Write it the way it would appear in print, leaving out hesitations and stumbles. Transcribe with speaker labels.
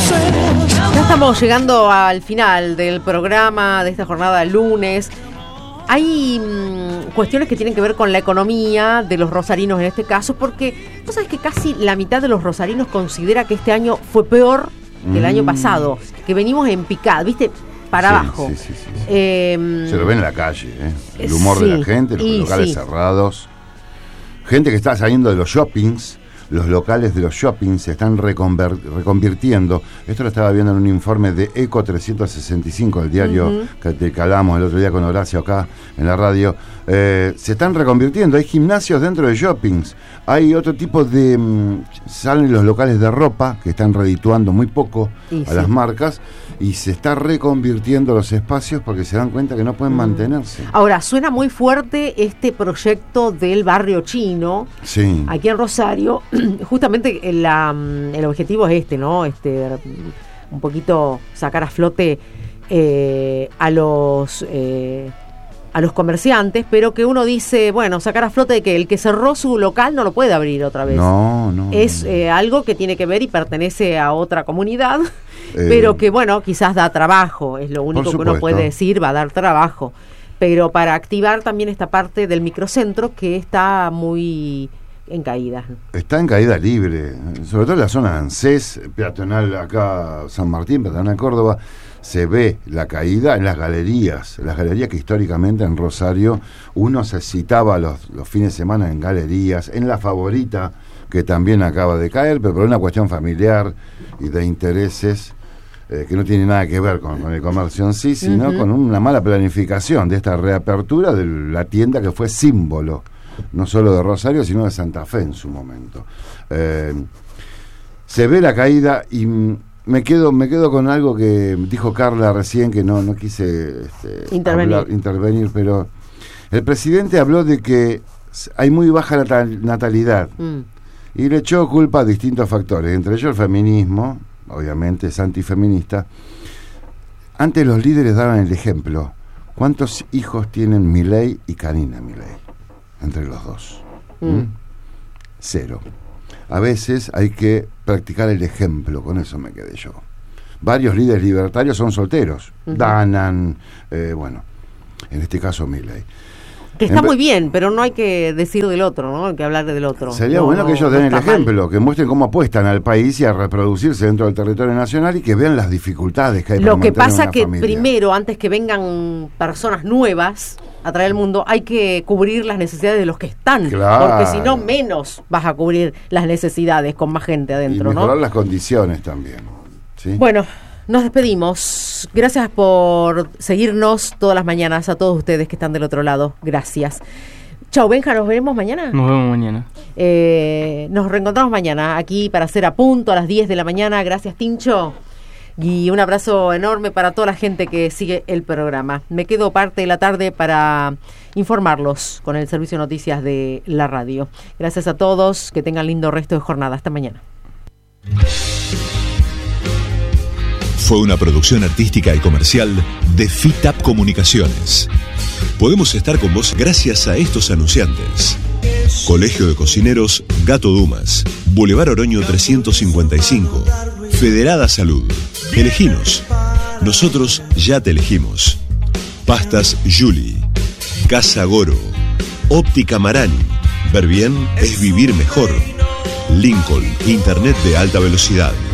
Speaker 1: Ya estamos llegando al final del programa de esta jornada del lunes. Hay cuestiones que tienen que ver con la economía de los rosarinos en este caso, porque vos sabés que casi la mitad de los rosarinos considera que este año fue peor que el año pasado, que venimos en picada, ¿viste? Para abajo.
Speaker 2: Sí. Se lo ve en la calle, el humor de la gente, los locales cerrados. Gente que está saliendo de los shoppings. Los locales de los shoppings se están reconvirtiendo. Esto lo estaba viendo en un informe de Eco 365, el diario que hablamos el otro día con Horacio acá en la radio. Se están reconvirtiendo. Hay gimnasios dentro de shoppings. Hay otro tipo de... salen los locales de ropa que están redituando muy poco a las marcas. Y se está reconvirtiendo los espacios porque se dan cuenta que no pueden mantenerse.
Speaker 1: Ahora, suena muy fuerte este proyecto del barrio chino, aquí en Rosario. Justamente el objetivo es este, ¿no? Un poquito sacar a flote a los comerciantes, pero que uno dice, bueno, sacar a flote de que el que cerró su local no lo puede abrir otra vez.
Speaker 2: No.
Speaker 1: Es algo que tiene que ver y pertenece a otra comunidad, pero que, bueno, quizás da trabajo, es lo único que uno puede decir, va a dar trabajo. Pero para activar también esta parte del microcentro que está muy en caída. Está en caída libre,
Speaker 2: sobre todo en la zona de ANSES, peatonal acá, San Martín, peatonal Córdoba. Se ve la caída en las galerías que históricamente en Rosario uno se citaba los fines de semana en galerías, en La Favorita, que también acaba de caer, pero por una cuestión familiar y de intereses que no tiene nada que ver con el comercio en sí, sino con una mala planificación de esta reapertura de la tienda que fue símbolo, no solo de Rosario, sino de Santa Fe en su momento. Se ve la caída y... Me quedo con algo que dijo Carla recién, que no quise intervenir, pero el presidente habló de que hay muy baja natalidad y le echó culpa a distintos factores, entre ellos el feminismo, obviamente es antifeminista. Antes los líderes daban el ejemplo. ¿Cuántos hijos tienen Milei y Karina Milei? Entre los dos. 0. A veces hay que practicar el ejemplo, con eso me quedé yo. Varios líderes libertarios son solteros. Danan, en este caso Milei.
Speaker 1: Que está muy bien, pero no hay que decir del otro, ¿no? Hay que hablar del otro.
Speaker 2: Sería bueno que ellos den el ejemplo, que muestren cómo apuestan al país y a reproducirse dentro del territorio nacional y que vean las dificultades que hay para mantener una familia. Lo que pasa que
Speaker 1: primero, antes que vengan personas nuevas a traer el mundo, hay que cubrir las necesidades de los que están, porque si no, menos vas a cubrir las necesidades con más gente adentro,
Speaker 2: y mejorar las condiciones también, ¿sí?
Speaker 1: Bueno, nos despedimos. Gracias por seguirnos todas las mañanas, a todos ustedes que están del otro lado. Gracias. Chau, Benja, ¿nos veremos mañana?
Speaker 3: Nos vemos mañana.
Speaker 1: Nos reencontramos mañana aquí para hacer a punto a las 10 de la mañana. Gracias, Tincho. Y un abrazo enorme para toda la gente que sigue el programa. Me quedo parte de la tarde para informarlos con el servicio de noticias de la radio. Gracias a todos, que tengan lindo resto de jornada. Hasta mañana.
Speaker 4: Fue una producción artística y comercial de FITAP Comunicaciones. Podemos estar con vos gracias a estos anunciantes. Colegio de Cocineros Gato Dumas, Boulevard Oroño 355, Federada Salud. Eleginos. Nosotros ya te elegimos. Pastas Julie, Casa Goro, Óptica Marani. Ver bien es vivir mejor. Lincoln, Internet de alta velocidad.